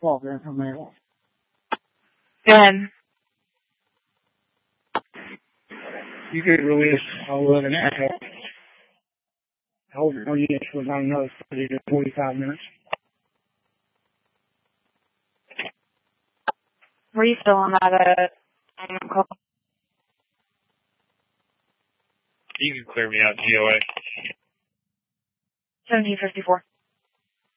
12 there from there. Go ahead. You could release 11 Echo. Hold your units for about another 30 to 45 minutes. Were you still on that call? You can clear me out, GOA. 1754.